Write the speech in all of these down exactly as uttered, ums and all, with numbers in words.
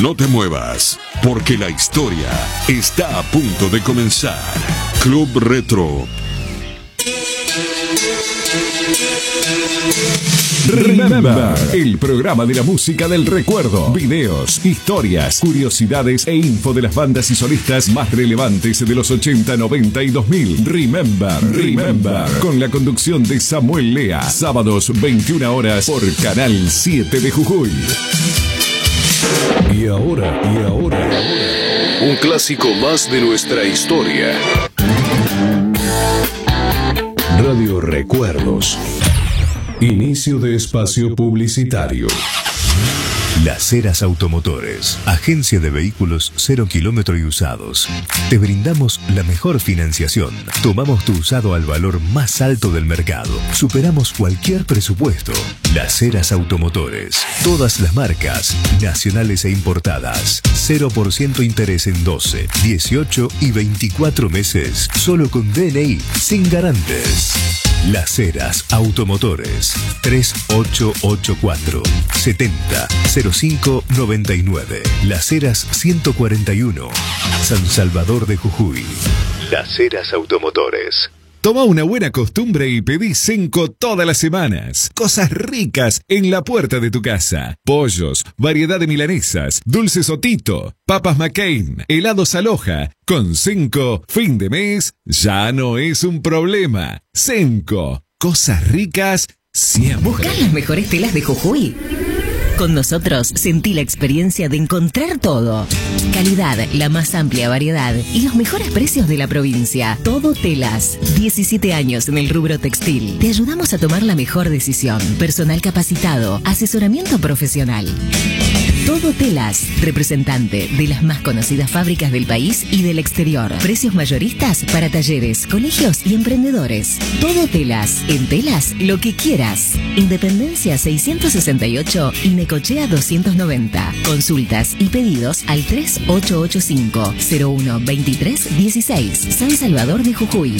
No te muevas, porque la historia está a punto de comenzar. Club Retro. Remember, el programa de la música del recuerdo. Videos, historias, curiosidades e info de las bandas y solistas más relevantes de los ochenta, noventa y dos mil. Remember, Remember, con la conducción de Samuel Lea. Sábados veintiuna horas por Canal siete de Jujuy. Y ahora, y ahora, y ahora, un clásico más de nuestra historia. Radio Recuerdos. Inicio de espacio publicitario. Las Heras Automotores, agencia de vehículos cero kilómetro y usados. Te brindamos la mejor financiación. Tomamos tu usado al valor más alto del mercado. Superamos cualquier presupuesto. Las Heras Automotores. Todas las marcas, nacionales e importadas. cero por ciento interés en doce, dieciocho y veinticuatro meses. Solo con D N I, sin garantes. Las Heras Automotores. tres ocho ocho cuatro, setenta, cero cinco noventa y nueve. Las Heras ciento cuarenta y uno. San Salvador de Jujuy. Las Heras Automotores. Toma una buena costumbre y pedí Cenco todas las semanas. Cosas ricas en la puerta de tu casa. Pollos, variedad de milanesas, dulces Otito, papas McCain, helados Aloha. Con Cenco, fin de mes ya no es un problema. Cenco, cosas ricas siempre. ¿Buscás las mejores telas de Jujuy? Con nosotros sentí la experiencia de encontrar todo. Calidad, la más amplia variedad y los mejores precios de la provincia. Todo Telas. diecisiete años en el rubro textil. Te ayudamos a tomar la mejor decisión. Personal capacitado. Asesoramiento profesional. Todo Telas, representante de las más conocidas fábricas del país y del exterior. Precios mayoristas para talleres, colegios y emprendedores. Todo Telas, en telas lo que quieras. Independencia seiscientos sesenta y ocho y Necochea doscientos noventa. Consultas y pedidos al tres ocho ocho cinco, cero uno veintitrés dieciséis. San Salvador de Jujuy.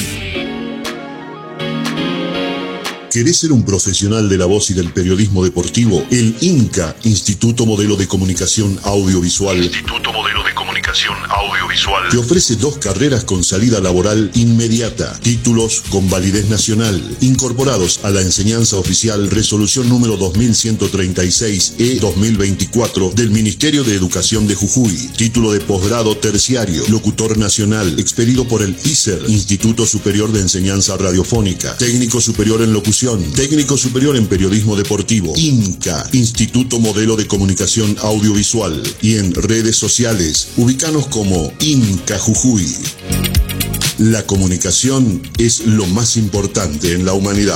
¿Querés ser un profesional de la voz y del periodismo deportivo? El INCA, Instituto Modelo de Comunicación Audiovisual. Instituto Modelo de Comunicación Audiovisual. Te ofrece dos carreras con salida laboral inmediata. Títulos con validez nacional. Incorporados a la enseñanza oficial Resolución número dos mil ciento treinta y seis E dos mil veinticuatro del Ministerio de Educación de Jujuy. Título de posgrado terciario. Locutor nacional. Expedido por el I S E R, Instituto Superior de Enseñanza Radiofónica. Técnico superior en locución. Técnico superior en periodismo deportivo. INCA, Instituto Modelo de Comunicación Audiovisual. Y en redes sociales, ubícanos como INCA Jujuy. La comunicación es lo más importante en la humanidad.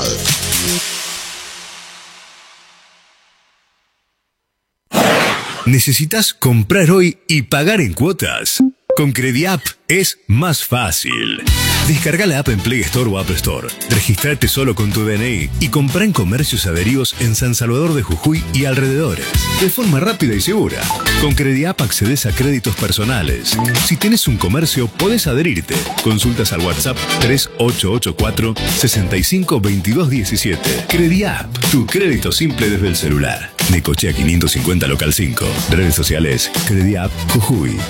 ¿Necesitas comprar hoy y pagar en cuotas? Con Crediapp es más fácil. Descarga la app en Play Store o App Store. Registrate solo con tu D N I y comprá en comercios adheridos en San Salvador de Jujuy y alrededores. De forma rápida y segura. Con Crediapp accedes a créditos personales. Si tenés un comercio, podés adherirte. Consultas al WhatsApp tres ocho ocho cuatro, seis cinco dos dos uno siete. Crediapp, tu crédito simple desde el celular. Necochea quinientos cincuenta Local cinco. Redes sociales, Crediapp Jujuy.